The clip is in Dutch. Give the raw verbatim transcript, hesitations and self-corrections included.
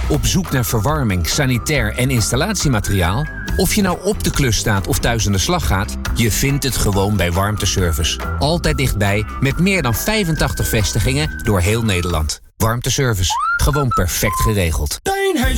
Op zoek naar verwarming, sanitair en installatiemateriaal? Of je nou op de klus staat of thuis aan de slag gaat, je vindt het gewoon bij Warmteservice. Altijd dichtbij, met meer dan vijfentachtig vestigingen door heel Nederland. Warmteservice, gewoon perfect geregeld.